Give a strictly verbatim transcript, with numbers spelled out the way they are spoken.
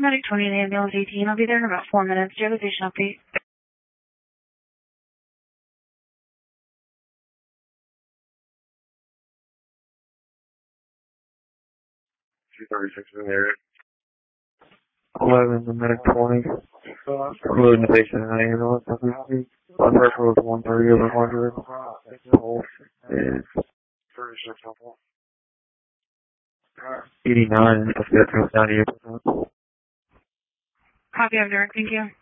Medic twenty and ambulance eighteen. I'll be there in about four minutes. Do you have a patient update? two thirty-six in the area. eleven, the medic twenty. We're loading the patient in the ambulance. Blood pressure was one thirty over one hundred. Pulse is thirty-six helpful. eighty-nine. Let's get to ninety-eight percent. Copy of direct. Thank you.